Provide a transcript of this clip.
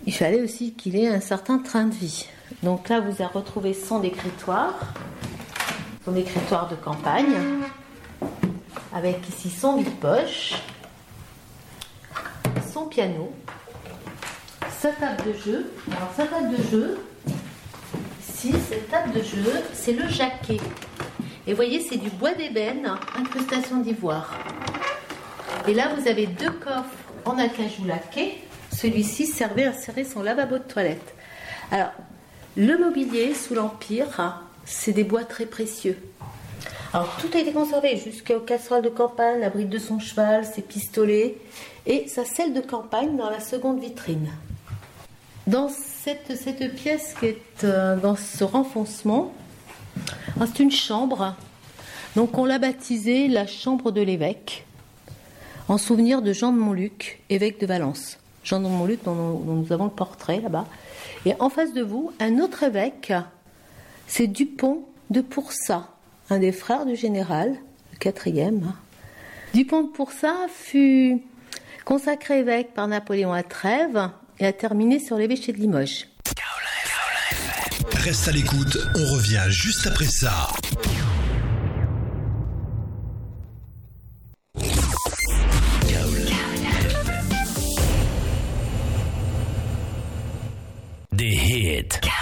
il fallait aussi qu'il ait un certain train de vie. Donc là, vous avez retrouvé son écritoire de campagne, avec ici son vide-poche, son piano, sa table de jeu. Alors sa table de jeu, ici, cette table de jeu, c'est le jaquet. Et vous voyez, c'est du bois d'ébène, incrustation d'ivoire. Et là, vous avez 2 coffres en acajou laqué. Celui-ci servait à serrer son lavabo de toilette. Alors, le mobilier sous l'Empire, c'est des bois très précieux. Alors, tout a été conservé jusqu'aux casseroles de campagne, la bride de son cheval, ses pistolets et sa selle de campagne dans la seconde vitrine. Dans cette pièce qui est dans ce renfoncement, c'est une chambre. Donc, on l'a baptisée la chambre de l'évêque, en souvenir de Jean de Montluc, évêque de Valence. Jean de Montluc, dont nous avons le portrait là-bas. Et en face de vous, un autre évêque, c'est Dupont de Poursat, un des frères du général, le 4e. Dupont de Poursat fut consacré évêque par Napoléon à Trèves et a terminé sur l'évêché de Limoges. Reste à l'écoute, on revient juste après ça. Des hits.